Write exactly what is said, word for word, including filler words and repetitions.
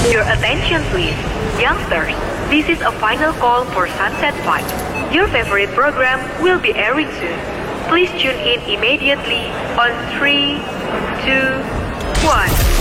Your attention please. Youngsters, this is a final call for Sunset Vibes. Your favorite program will be airing soon. Please tune in immediately on three, two, one.